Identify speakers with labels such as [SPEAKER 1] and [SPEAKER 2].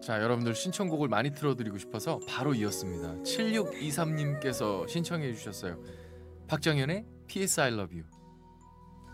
[SPEAKER 1] 자, 여러분들 신청곡을 많이 틀어드리고 싶어서 바로 이었습니다. 7623님께서 신청해 주셨어요. 박정현의 PS I Love You.